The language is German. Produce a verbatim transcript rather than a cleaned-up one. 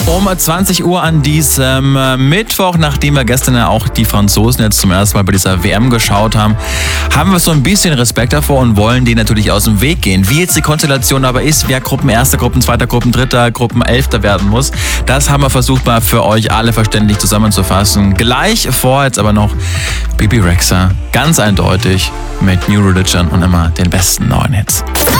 Um zwanzig Uhr an diesem Mittwoch, nachdem wir gestern ja auch die Franzosen jetzt zum ersten Mal bei dieser W M geschaut haben, haben wir so ein bisschen Respekt davor und wollen denen natürlich aus dem Weg gehen. Wie jetzt die Konstellation aber ist, wer Gruppenerster, Gruppenzweiter, Gruppendritter, Gruppenelfter werden muss, das haben wir versucht mal für euch alle verständlich zusammenzufassen. Gleich vor jetzt aber noch Bebe Rexha, ganz eindeutig mit New Religion und immer den besten neuen Hits.